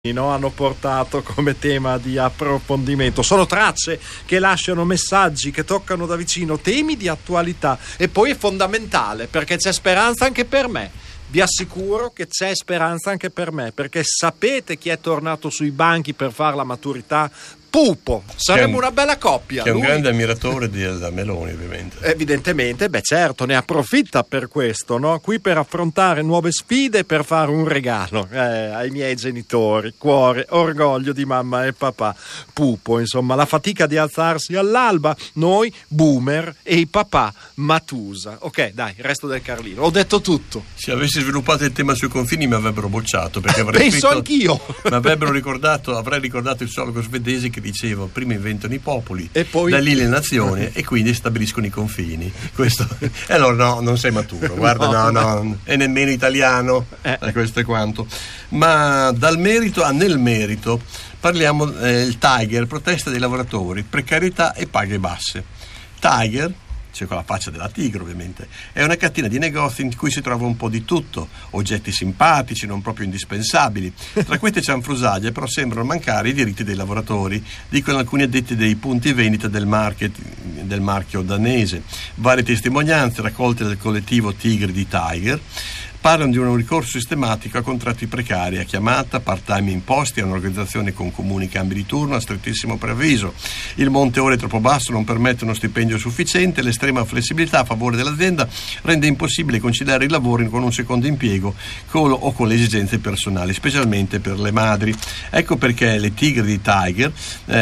no, hanno portato come tema di approfondimento. Sono tracce che lasciano messaggi, che toccano da vicino temi di attualità, e poi è fondamentale perché c'è speranza anche per me. Vi assicuro che c'è speranza anche per me, perché sapete chi è tornato sui banchi per fare la maturità? Pupo, saremo una bella coppia. Che è un grande ammiratore della Meloni, ovviamente. Evidentemente, certo, ne approfitta per questo, no? Qui per affrontare nuove sfide, per fare un regalo ai miei genitori, cuore, orgoglio di mamma e papà. Pupo, insomma, la fatica di alzarsi all'alba, noi boomer e i papà Matusa. Ok, dai, il resto del Carlino. Ho detto tutto. Se avessi sviluppato il tema sui confini mi avrebbero bocciato, perché penso anch'io. Mi avrebbero avrei ricordato il sociologo svedese che diceva: prima inventano i popoli e poi da lì le nazioni e quindi stabiliscono i confini. Questo allora no, non sei maturo, guarda, no, e nemmeno italiano, questo è quanto. Ma dal merito nel merito parliamo il Tiger, protesta dei lavoratori, precarietà e paghe basse. Tiger, c'è con la faccia della tigre ovviamente, è una catena di negozi in cui si trova un po' di tutto, oggetti simpatici, non proprio indispensabili. Tra queste cianfrusaglie però sembrano mancare i diritti dei lavoratori, dicono alcuni addetti dei punti vendita del marchio danese. Varie testimonianze raccolte dal collettivo Tigre di Tiger parlano di un ricorso sistematico a contratti precari, a chiamata, part-time imposti, a un'organizzazione con comuni cambi di turno, a strettissimo preavviso. Il monte ore troppo basso non permette uno stipendio sufficiente, l'estrema flessibilità a favore dell'azienda rende impossibile conciliare il lavoro con un secondo impiego o con le esigenze personali, specialmente per le madri. Ecco perché le Tigre di Tiger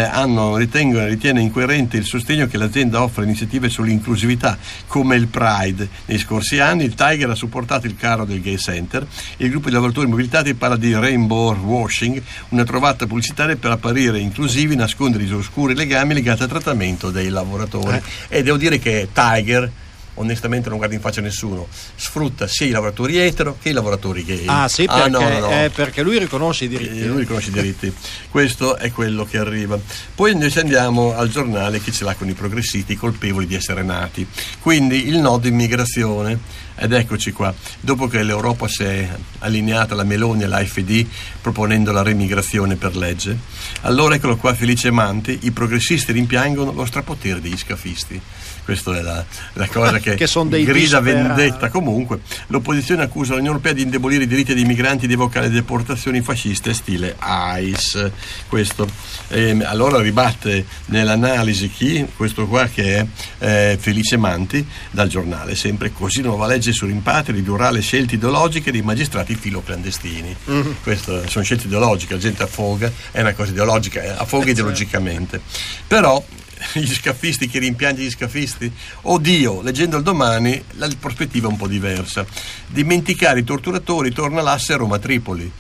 ritiene incoerente il sostegno che l'azienda offre a iniziative sull'inclusività, come il Pride. Nei scorsi anni il Tiger ha supportato il caro del Gay Center. Il gruppo di lavoratori mobilitati parla di rainbow washing, una trovata pubblicitaria per apparire inclusivi, nascondere gli oscuri legami legati al trattamento dei lavoratori. E devo dire che Tiger, onestamente, non guarda in faccia a nessuno, sfrutta sia i lavoratori etero che i lavoratori gay. Sì, perché, no. Perché lui riconosce i diritti. Lui riconosce i diritti. Questo è quello che arriva. Poi noi andiamo al giornale che ce l'ha con i progressisti colpevoli di essere nati. Quindi il nodo immigrazione. Ed eccoci qua, dopo che l'Europa si è allineata alla Meloni e all'AfD proponendo la remigrazione per legge, allora eccolo qua Felice Manti: i progressisti rimpiangono lo strapotere degli scafisti. Questa è la cosa che grida vendetta. Comunque l'opposizione accusa l'Unione Europea di indebolire i diritti dei migranti, di evocare deportazioni fasciste stile ICE. Questo allora ribatte nell'analisi questo qua che è Felice Manti dal giornale, sempre così: nuova legge su rimpatri ridurrà le scelte ideologiche dei magistrati filoclandestini. Queste sono scelte ideologiche, la gente affoga, è una cosa ideologica, affoga ideologicamente. Però gli scafisti, chi rimpiange gli scafisti? Oddio, leggendo il Domani la prospettiva è un po' diversa. Dimenticare i torturatori, torna l'asse a Roma-Tripoli.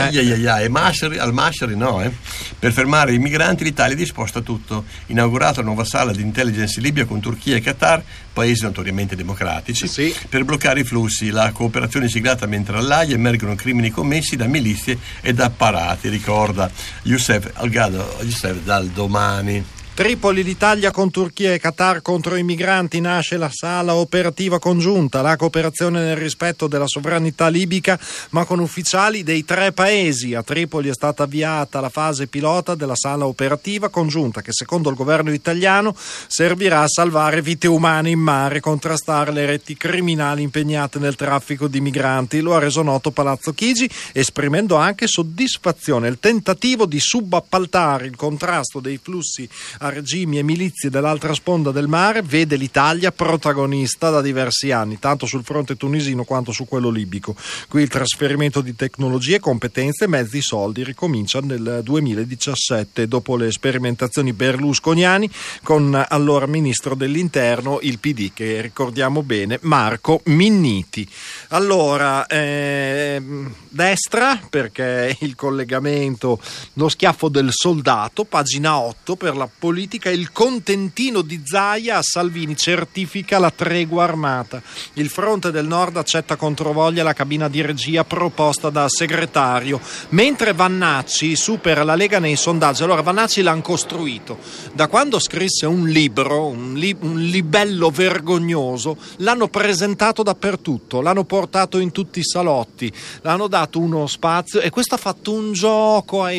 Al Masri no. Per fermare i migranti l'Italia è disposta a tutto. Inaugurata una nuova sala di intelligence in Libia con Turchia e Qatar, paesi notoriamente democratici, per bloccare i flussi. La cooperazione siglata mentre all'Aia emergono crimini commessi da milizie e da apparati, ricorda Youssef dal Domani. Tripoli, l'Italia con Turchia e Qatar contro i migranti, nasce la sala operativa congiunta, la cooperazione nel rispetto della sovranità libica ma con ufficiali dei 3 paesi. A Tripoli è stata avviata la fase pilota della sala operativa congiunta che secondo il governo italiano servirà a salvare vite umane in mare, contrastare le reti criminali impegnate nel traffico di migranti. Lo ha reso noto Palazzo Chigi, esprimendo anche soddisfazione. Il tentativo di subappaltare il contrasto dei flussi a regimi e milizie dell'altra sponda del mare vede l'Italia protagonista da diversi anni, tanto sul fronte tunisino quanto su quello libico. Qui il trasferimento di tecnologie, competenze, mezzi, soldi ricomincia nel 2017 dopo le sperimentazioni berlusconiani con allora ministro dell'interno, il PD, che ricordiamo bene, Marco Minniti. Allora destra, perché il collegamento, lo schiaffo del soldato, pagina 8, per la politica politica, il contentino di Zaia a Salvini certifica la tregua armata. Il fronte del nord accetta controvoglia la cabina di regia proposta da segretario, mentre Vannacci supera la Lega nei sondaggi. Allora Vannacci l'hanno costruito da quando scrisse un libro, un libello vergognoso, l'hanno presentato dappertutto, l'hanno portato in tutti i salotti, l'hanno dato uno spazio, e questo ha fatto un gioco ai